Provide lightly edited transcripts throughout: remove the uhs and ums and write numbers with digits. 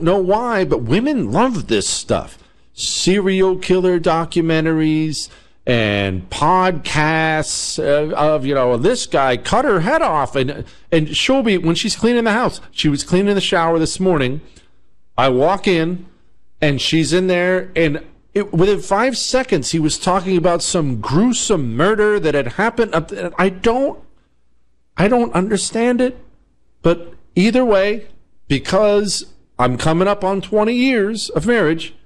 know why, but women love this stuff. Serial killer documentaries and podcasts of, this guy cut her head off. And she'll be, when she's cleaning the house, she was cleaning the shower this morning. I walk in and she's in there, and within 5 seconds, he was talking about some gruesome murder that had happened. I don't understand it, but either way, because I'm coming up on 20 years of marriage,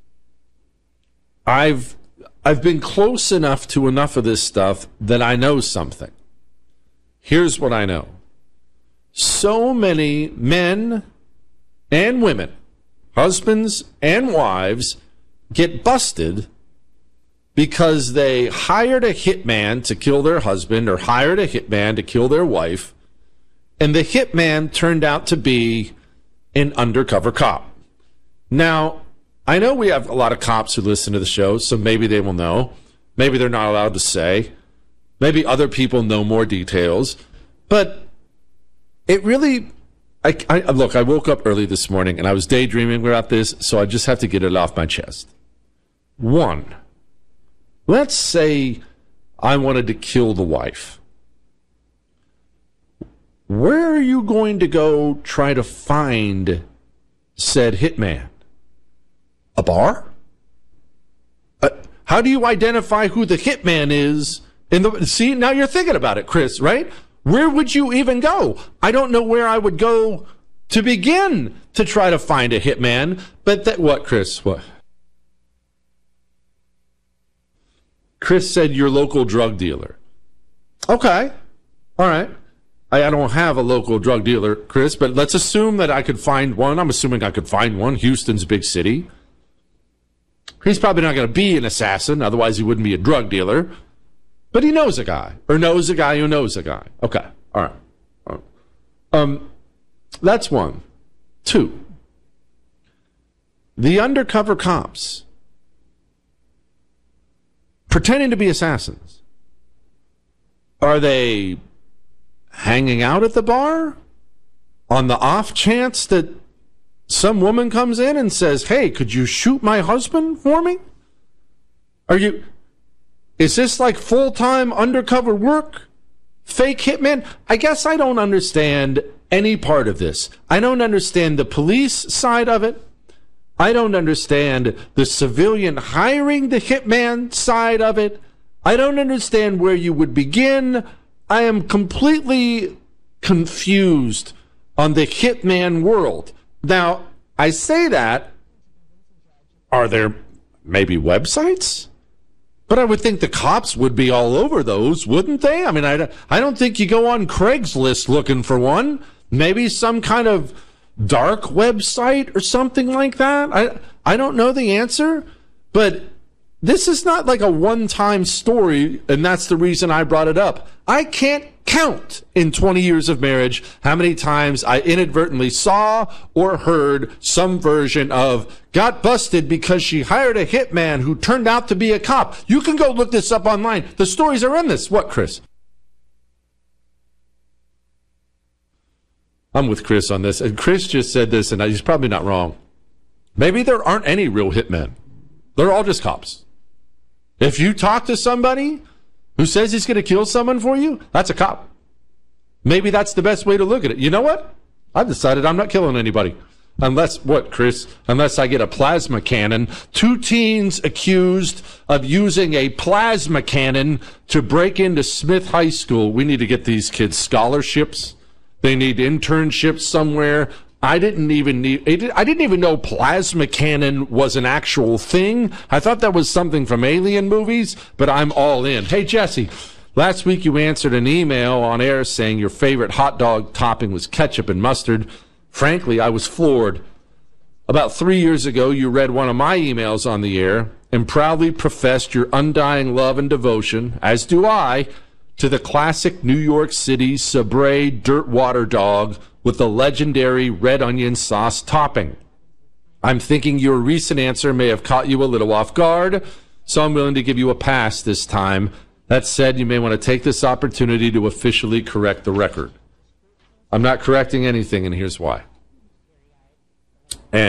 I've been close enough to enough of this stuff that I know something. Here's what I know. So many men and women, husbands and wives, get busted because they hired a hitman to kill their husband or hired a hitman to kill their wife, and the hitman turned out to be an undercover cop. Now, I know we have a lot of cops who listen to the show, so maybe they will know. Maybe they're not allowed to say. Maybe other people know more details. But it really... Look, I woke up early this morning, and I was daydreaming about this, so I just have to get it off my chest. 1, let's say I wanted to kill the wife. Where are you going to go try to find said hitman? A bar? How do you identify who the hitman is? See, now you're thinking about it, Chris, right? Where would you even go? I don't know where I would go to begin to try to find a hitman. But what, Chris? What? Chris said your local drug dealer. Okay. All right. I don't have a local drug dealer, Chris, but let's assume that I could find one. I'm assuming I could find one. Houston's a big city. He's probably not going to be an assassin, otherwise he wouldn't be a drug dealer. But he knows a guy, or knows a guy who knows a guy. Okay, all right. That's 1. 2, the undercover cops pretending to be assassins. Are they hanging out at the bar on the off chance that some woman comes in and says, hey, could you shoot my husband for me? Is this like full-time undercover work? Fake hitman? I guess I don't understand any part of this. I don't understand the police side of it. I don't understand the civilian hiring the hitman side of it. I don't understand where you would begin. I am completely confused on the hitman world. Now, I say that, are there maybe websites? But I would think the cops would be all over those, wouldn't they? I mean, I don't think you go on Craigslist looking for one. Maybe some kind of dark website or something like that. I don't know the answer, but this is not like a one-time story, and that's the reason I brought it up. I can't count in 20 years of marriage how many times I inadvertently saw or heard some version of got busted because she hired a hitman who turned out to be a cop. You can go look this up online. The stories are in this. What, Chris? I'm with Chris on this. And Chris just said this, and he's probably not wrong. Maybe there aren't any real hitmen. They're all just cops. If you talk to somebody who says he's going to kill someone for you, that's a cop. Maybe that's the best way to look at it. You know what? I've decided I'm not killing anybody. Unless, what, Chris? Unless I get a plasma cannon. 2 teens accused of using a plasma cannon to break into Smith High School. We need to get these kids scholarships. They need internships somewhere. I didn't even know plasma cannon was an actual thing. I thought that was something from alien movies, but I'm all in. Hey, Jesse, last week you answered an email on air saying your favorite hot dog topping was ketchup and mustard. Frankly, I was floored. About 3 years ago, you read one of my emails on the air and proudly professed your undying love and devotion, as do I, to the classic New York City Sabre dirt water dog with the legendary red onion sauce topping. I'm thinking your recent answer may have caught you a little off guard, so I'm willing to give you a pass this time. That said, you may want to take this opportunity to officially correct the record. I'm not correcting anything, and here's why.